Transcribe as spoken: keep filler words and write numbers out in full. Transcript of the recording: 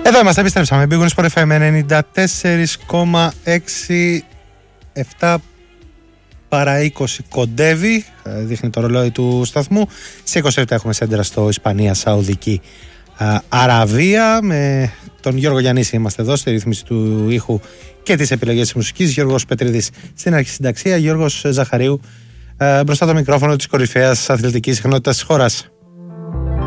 Εδώ είμαστε, επιστρέψαμε. Big Win Sport εφ εμ ενενήντα τέσσερα κόμμα έξι, επτά παρά είκοσι κοντεύει, δείχνει το ρολόι του σταθμού. Σε είκοσι λεπτά έχουμε σέντρα στο Ισπανία, Σαουδική Αραβία. Με τον Γιώργο Γιαννίση είμαστε εδώ στη ρύθμιση του ήχου και τις επιλογές της μουσικής. Γιώργος Πετρίδης στην αρχισυνταξία, Γιώργος Ζαχαρίου μπροστά το μικρόφωνο της κορυφαίας αθλητικής συχνότητας της χώρας.